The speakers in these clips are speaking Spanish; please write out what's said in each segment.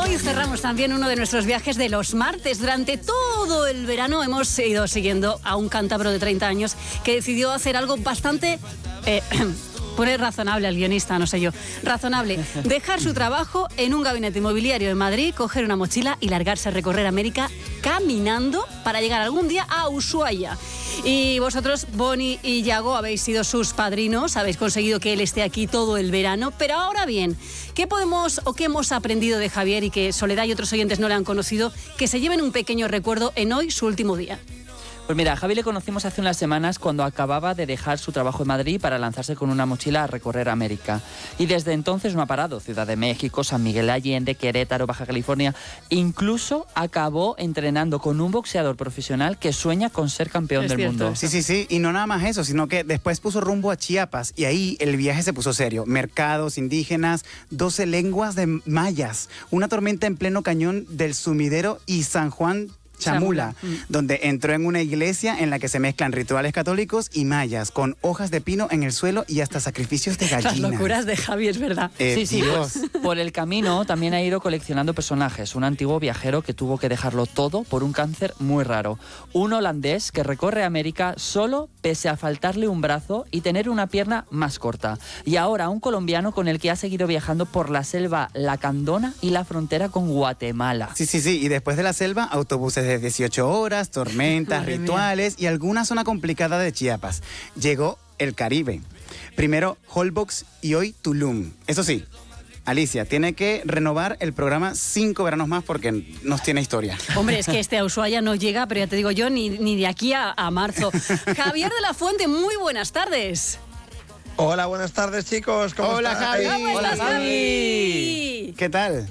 hoy cerramos también uno de nuestros viajes de los martes. Durante todo el verano hemos ido siguiendo a un cántabro de 30 años que decidió hacer algo bastante... Pone razonable al guionista, no sé yo. Razonable. Dejar su trabajo en un gabinete inmobiliario en Madrid, coger una mochila y largarse a recorrer América caminando para llegar algún día a Ushuaia. Y vosotros, Boni y Yago, habéis sido sus padrinos, habéis conseguido que él esté aquí todo el verano. Pero ahora bien, ¿qué podemos o qué hemos aprendido de Javier y que Soledad y otros oyentes no le han conocido, que se lleven un pequeño recuerdo en hoy, su último día? Pues mira, a Javi le conocimos hace unas semanas cuando acababa de dejar su trabajo en Madrid para lanzarse con una mochila a recorrer América. Y desde entonces no ha parado. Ciudad de México, San Miguel Allende, Querétaro, Baja California. Incluso acabó entrenando con un boxeador profesional que sueña con ser campeón del mundo. Sí. Y no nada más eso, sino que después puso rumbo a Chiapas y ahí el viaje se puso serio. Mercados indígenas, 12 lenguas de mayas, una tormenta en pleno cañón del Sumidero y San Juan Chamula, donde entró en una iglesia en la que se mezclan rituales católicos y mayas, con hojas de pino en el suelo y hasta sacrificios de gallinas. Las locuras de Javi, es verdad. Sí, pues, por el camino también ha ido coleccionando personajes. Un antiguo viajero que tuvo que dejarlo todo por un cáncer muy raro. Un holandés que recorre América solo pese a faltarle un brazo y tener una pierna más corta. Y ahora un colombiano con el que ha seguido viajando por la selva Lacandona y la frontera con Guatemala. Sí. Y después de la selva, autobuses de 18 horas, tormentas, rituales y alguna zona complicada de Chiapas. Llegó el Caribe. Primero Holbox y hoy Tulum. Eso sí, Alicia, tiene que renovar el programa 5 veranos más porque nos tiene historia. Hombre, es que a Ushuaia no llega, pero ya te digo yo, ni de aquí a marzo. Javier de la Fuente, muy buenas tardes. Hola, buenas tardes, chicos. ¿Cómo estás? Javi. Hola, Javi. ¿Qué tal?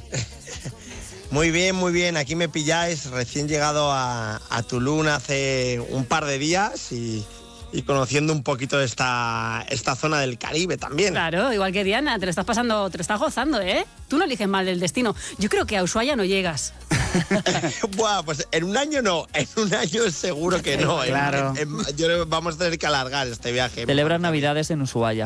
Muy bien. Aquí me pilláis recién llegado a Tulum hace un par de días y conociendo un poquito esta zona del Caribe también. Claro, igual que Diana, te lo estás pasando, te lo estás gozando, ¿eh? Tú no eliges mal el destino. Yo creo que a Ushuaia no llegas. Buah, pues en un año no, en un año seguro que no. Claro. Vamos a tener que alargar este viaje. Celebran Navidades en Ushuaia.